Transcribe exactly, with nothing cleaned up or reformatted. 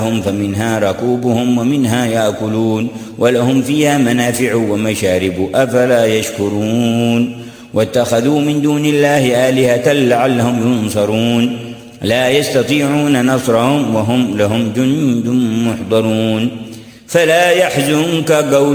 فمنها ركوبهم ومنها يأكلون ولهم فيها منافع ومشارب أفلا يشكرون واتخذوا من دون الله آلهة لعلهم ينصرون لا يستطيعون نصرهم وهم لهم جند محضرون فلا يحزنك قول